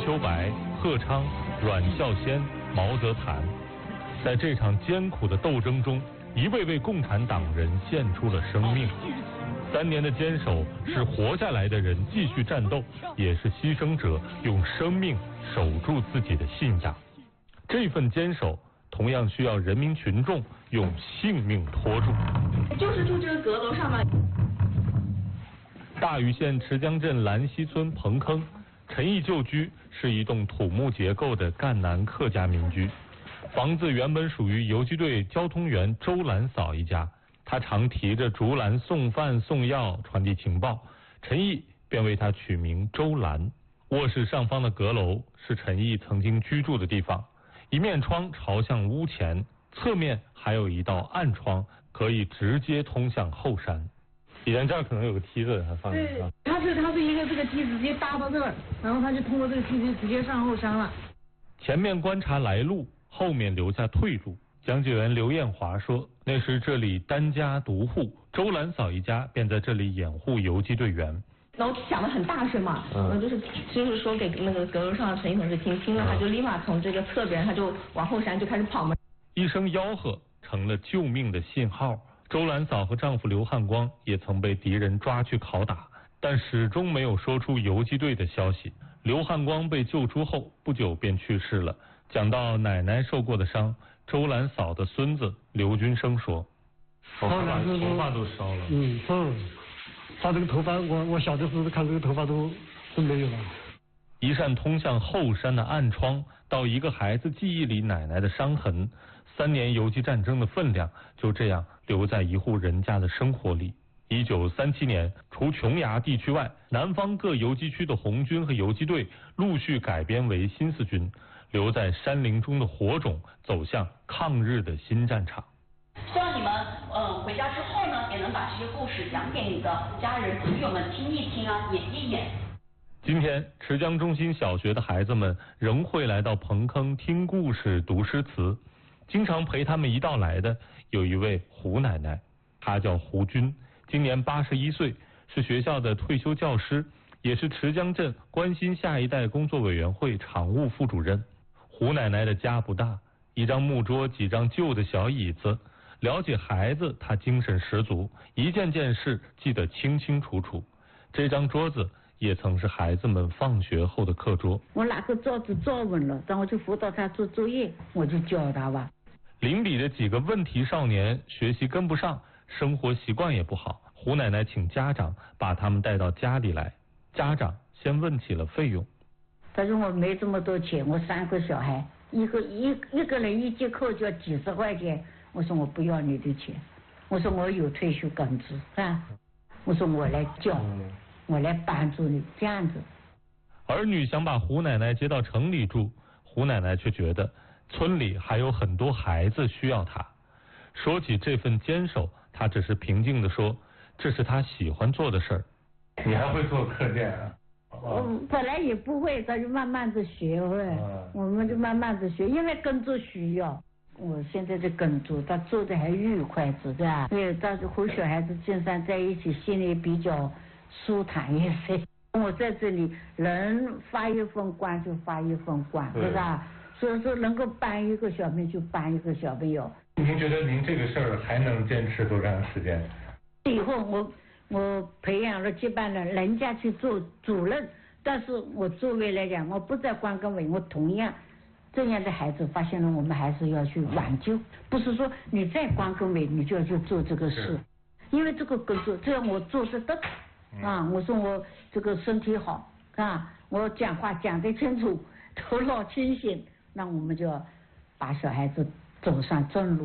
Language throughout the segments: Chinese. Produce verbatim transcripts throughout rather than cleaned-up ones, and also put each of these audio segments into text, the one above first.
秋白、贺昌、阮孝先、毛泽谭。在这场艰苦的斗争中，一位位共产党人献出了生命。三年的坚守，是活下来的人继续战斗，也是牺牲者用生命守住自己的信仰。这份坚守同样需要人民群众用性命拖住。 就是住这个阁楼上面。 大余县池江镇兰溪村彭坑，陈毅旧居是一栋土木结构的赣南客家民居。房子原本属于游击队交通员周兰嫂一家，她常提着竹篮送饭送药传递情报，陈毅便为她取名周兰。卧室上方的阁楼是陈毅曾经居住的地方，一面窗朝向屋前，侧面还有一道暗窗，可以直接通向后山。以前这儿可能有个梯子，他放在对，他是他是一个这个梯子直接搭到这儿，然后他就通过这个梯子直接上后山了。 前面观察来路，后面留下退路。讲解员刘艳华说，那时这里单家独户，周兰嫂一家便在这里掩护游击队员。 然后响得很大声嘛，嗯，然后就是就是说给那个阁楼上的陈毅同志听，听了他就立马从这个侧边他就往后山就开始跑嘛。 一声吆喝成了救命的信号。周兰嫂和丈夫刘汉光也曾被敌人抓去拷打，但始终没有说出游击队的消息。刘汉光被救出后不久便去世了。讲到奶奶受过的伤，周兰嫂的孙子刘军生说：“ 他把头发都烧了。嗯嗯，他这个头发，我我小的时候看这个头发都都没有了。” 一扇通向后山的暗窗，到一个孩子记忆里奶奶的伤痕，三年游击战争的分量就这样留在一户人家的生活里。一九三七年，除琼崖地区外，南方各游击区的红军和游击队陆续改编为新四军，留在山林中的火种走向抗日的新战场。 希望你们呃回家之后呢，也能把这些故事讲给你的家人朋友们听一听啊，演一演。 今天，池江中心小学的孩子们仍会来到彭坑听故事、读诗词。经常陪他们一道来的有一位胡奶奶，她叫胡军，今年八十一岁，是学校的退休教师，也是池江镇关心下一代工作委员会常务副主任。胡奶奶的家不大，一张木桌，几张旧的小椅子。了解孩子，她精神十足，一件件事记得清清楚楚。这张桌子也曾是孩子们放学后的课桌。 我拿个桌子坐稳了，然后就辅导他做作业，我就教他吧。 邻里的几个问题少年学习跟不上，生活习惯也不好，胡奶奶请家长把他们带到家里来。家长先问起了费用。 他说我没这么多钱，我三个小孩，一个一一个人一节课就要几十块钱。我说我不要你的钱，我说我有退休工资啊，我说我来教，我来帮助你，这样子。 儿女想把胡奶奶接到城里住，胡奶奶却觉得村里还有很多孩子需要她。说起这份坚守，她只是平静地说，这是她喜欢做的事儿。 你还会做课件啊？ 我本来也不会，他就慢慢的学会，我们就慢慢的学，因为工作需要。我现在的工作，他做的还愉快，是吧？对，但是和小孩子经常在一起，心里比较舒坦一些。我在这里，人发一份光就发一份光，是吧？所以说能够帮一个小朋友就帮一个小朋友。 您觉得您这个事儿还能坚持多长时间？ 以后我我培养了接班人，人家去做主任，但是我作为来讲，我不在关工委，我同样这样的孩子发现了，我们还是要去挽救，不是说你在关工委你就要去做这个事，因为这个工作这样我做得到啊，我说我这个身体好啊，我讲话讲得清楚，头脑清醒，那我们就要把小孩子走上正路。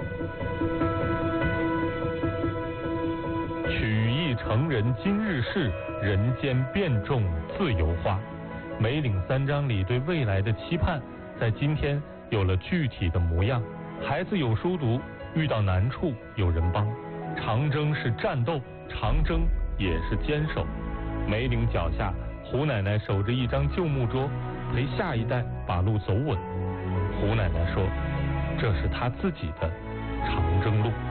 取义成人今日事，人间变种自由化。梅岭三章里对未来的期盼，在今天有了具体的模样。孩子有书读，遇到难处有人帮。长征是战斗，长征也是坚守。梅岭脚下，胡奶奶守着一张旧木桌，陪下一代把路走稳。胡奶奶说，这是她自己的长征路。